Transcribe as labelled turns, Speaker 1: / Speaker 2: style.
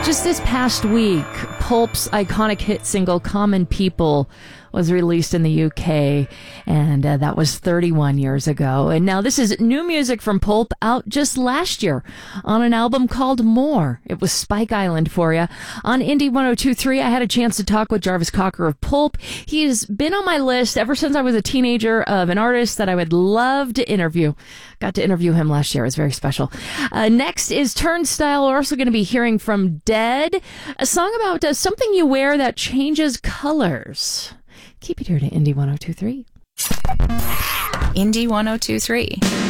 Speaker 1: Just this past week, Pulp's iconic hit single Common People was released in the UK, and that was 31 years ago. And now this is new music from Pulp, out just last year on an album called More. It was Spike Island for you. On Indie 102.3, I had a chance to talk with Jarvis Cocker of Pulp. He's been on my list ever since I was a teenager of an artist that I would love to interview. Got to interview him last year. It was very special. Next is Turnstile. We're also going to be hearing from Dead, a song about something you wear that changes colors. Keep it here to Indie 102.3.
Speaker 2: Indie 102.3.